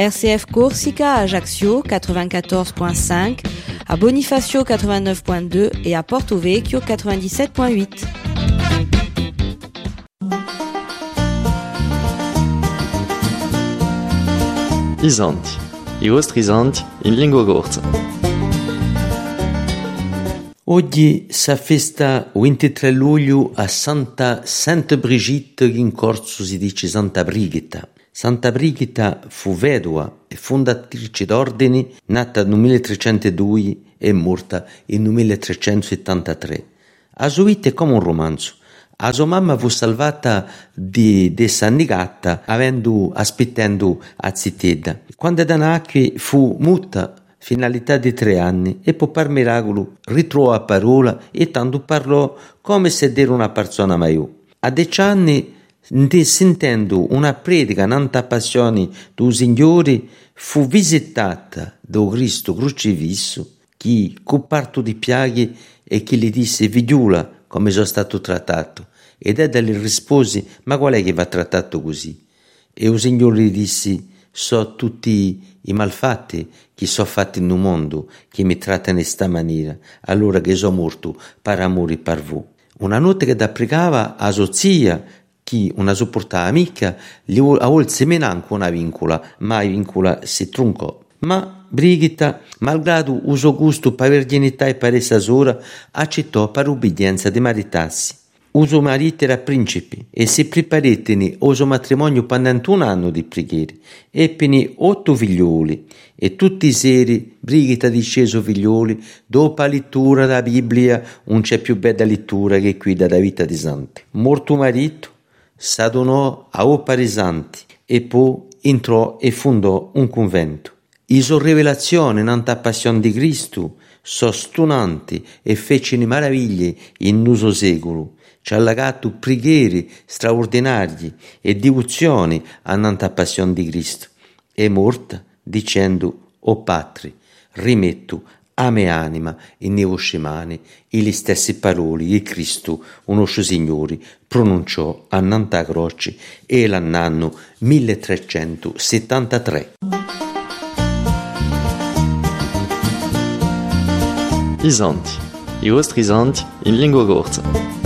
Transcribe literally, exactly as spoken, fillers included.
R C F Corsica à Ajaccio quatre-vingt-quatorze virgule cinq, à Bonifacio quatre-vingt-neuf virgule deux et à Porto Vecchio quatre-vingt-dix-sept virgule huit. Isanti, i vostri isanti in lingua corsa. Oggi si festa ventitré luglio a Santa Santa Brigitte, che in corso si dice Santa Brigida. Santa Brigida fu vedova e fondatrice d'ordini, nata nel milletrecentodue e morta nel milletrecentosettantatré. A sua vita è come un romanzo. A sua mamma fu salvata di, di sannigata avendo, aspettando a Zitedda. Quando da nacque fu muta fino all'età di tre anni e poi per miracolo ritrovò la parola e tanto parlò come se era una persona maior. A dieci anni, sentendo una predica nanta passione do Signore, fu visitata da Cristo crocifisso, che coperto di piaghe e che gli disse: figliula, come sono stato trattato. Ed Edda gli rispose: ma qual è che va trattato così? E il Signore gli disse: so tutti i malfatti che sono fatti nel mondo che mi trattano in sta maniera, allora che sono morto per amore per voi. Una notte che da pregava a sua zia, che una sopportava amica, gli a volse menanco una vincola, ma la vincola si troncò. Ma Brigida, malgrado il suo gusto per verginità e per essa sola, accettò per ubbidienza di maritarsi. Il suo marito era principe e si preparettene al suo matrimonio pendente un anno di preghiere. Eppene otto figlioli e tutti i seri Brigida diceva ai suoi figlioli: dopo la lettura della Bibbia non c'è più bella lettura che qui dalla vita di santi. Morto marito, s'adonò a opere santi e poi entrò e fondò un convento. Le sue rivelazioni nella passione di Cristo sono stonanti e fecero meraviglie in uso secolo. Ci ha legato preghiere straordinarie e devozioni a nanta passione di Cristo. È morta dicendo: o Patri, rimetto a me anima in le vostre mani, e le stesse parole che Cristo, un nostro Signore, pronunciò a nanta croce e l'anno milletrecentosettantatré. Isanti, i vostri isanti in lingua corsa.